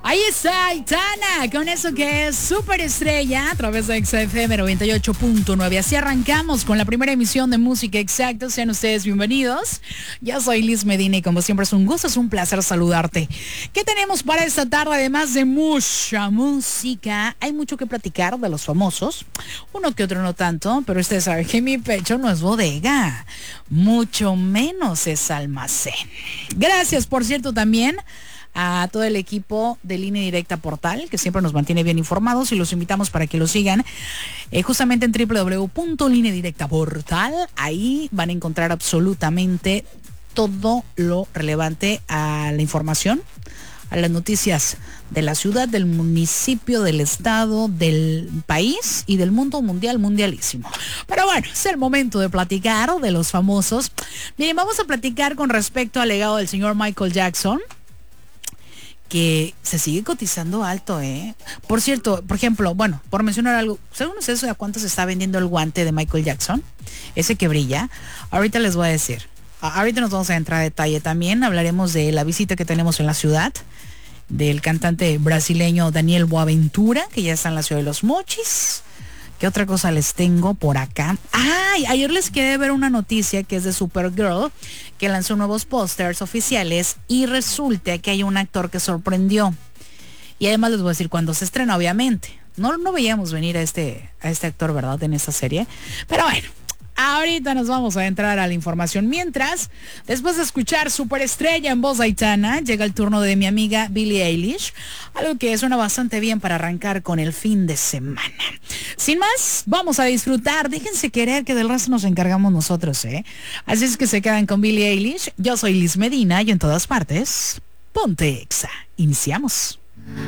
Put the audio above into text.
Ahí está Aitana, con eso que es Superestrella a través de XFM 98.9. Así arrancamos con la primera emisión de Música Exacta. Sean ustedes bienvenidos. Yo soy Liz Medina y como siempre es un gusto, es un placer saludarte. ¿Qué tenemos para esta tarde? Además de mucha música, hay mucho que platicar de los famosos. Uno que otro no tanto, pero ustedes saben que mi pecho no es bodega. Mucho menos es almacén. Gracias, por cierto, también a todo el equipo de Línea Directa Portal, que siempre nos mantiene bien informados, y los invitamos para que lo sigan justamente en www.lineadirectaportal. Ahí van a encontrar absolutamente todo lo relevante a la información, a las noticias de la ciudad, del municipio, del estado, del país y del mundo mundialísimo. Pero bueno, es el momento de platicar de los famosos. Miren, vamos a platicar con respecto al legado del señor Michael Jackson, que se sigue cotizando alto, ¿eh? Por cierto, por ejemplo, bueno, por mencionar algo, ¿saben ustedes a cuánto se está vendiendo el guante de Michael Jackson? Ese que brilla. Ahorita les voy a decir. Ahorita nos vamos a entrar a detalle también. Hablaremos de la visita que tenemos en la ciudad del cantante brasileño Daniel Boaventura, que ya está en la ciudad de Los Mochis. ¿Qué otra cosa les tengo por acá? ¡Ay! Ayer les quedé ver una noticia que es de Supergirl, que lanzó nuevos pósters oficiales y resulta que hay un actor que sorprendió. Y además les voy a decir cuándo se estrena, obviamente. No veíamos venir a este actor, ¿verdad? En esta serie. Pero bueno, ahorita nos vamos a entrar a la información. Mientras, después de escuchar Superestrella en voz de Aitana, llega el turno de mi amiga Billie Eilish, algo que suena bastante bien para arrancar con el fin de semana. Sin más, vamos a disfrutar. Déjense querer, que del resto nos encargamos nosotros, ¿eh? Así es que se quedan con Billie Eilish. Yo soy Liz Medina y en todas partes, ponte Exa. Iniciamos.